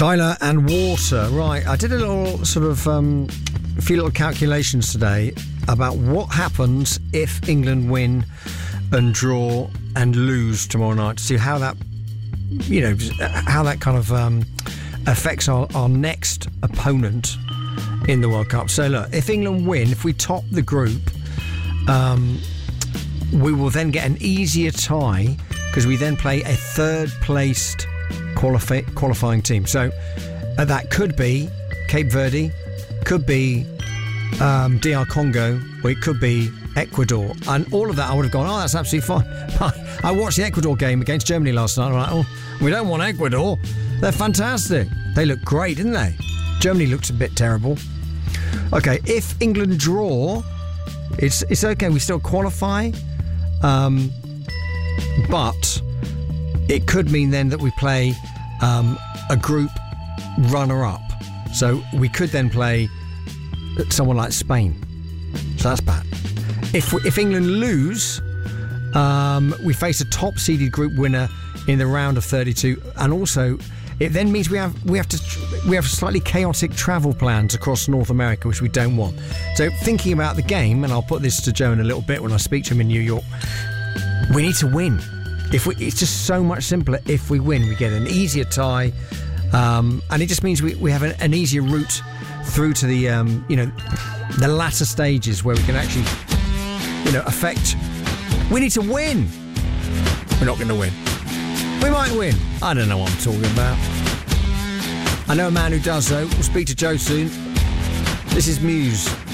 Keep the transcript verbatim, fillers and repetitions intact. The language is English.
Tyler and Water. Right, I did a little sort of um, a few little calculations today about what happens if England win and draw and lose tomorrow night, to see how that, you know, how that kind of um, affects our, our next opponent in the World Cup. So look, if England win, if we top the group, um, we will then get an easier tie because we then play a third-placed qualifi- qualifying team. So uh, that could be Cape Verde, could be um, D R Congo, or it could be Ecuador. And all of that I would have gone, oh, that's absolutely fine. I watched the Ecuador game against Germany last night. I'm like, oh, we don't want Ecuador. They're fantastic. They look great, didn't they? Germany looks a bit terrible. Okay, if England draw, it's it's okay. We still qualify. Um, but it could mean then that we play um, a group runner-up. So we could then play someone like Spain. So that's bad. If we, if England lose, um, we face a top-seeded group winner in the round of thirty-two, and also it then means we have we have to we have slightly chaotic travel plans across North America, which we don't want. So thinking about the game, and I'll put this to Joe in a little bit when I speak to him in New York, we need to win. If we, it's just so much simpler if we win. We get an easier tie, um, and it just means we, we have an, an easier route through to the um, you know the latter stages where we can actually you know affect. We need to win. We're not going to win. We might win. I don't know what I'm talking about. I know a man who does, though. We'll speak to Joe soon. This is Muse.